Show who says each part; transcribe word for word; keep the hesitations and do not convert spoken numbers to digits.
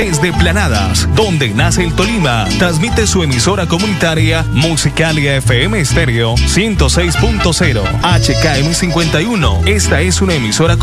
Speaker 1: Desde Planadas, donde nace el Tolima, transmite su emisora comunitaria Musicalia F M Estéreo ciento seis punto cero H K M cincuenta y uno. Esta es una emisora